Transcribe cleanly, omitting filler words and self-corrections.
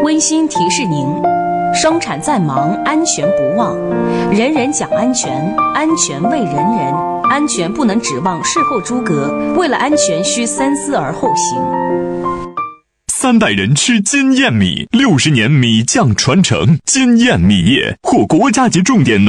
温馨提示您：生产再忙，安全不忘。人人讲安全，安全为人人。安全不能指望事后诸葛，为了安全需三思而后行。 3代人吃金燕米，60年米酱传承，金燕米业获国家级重点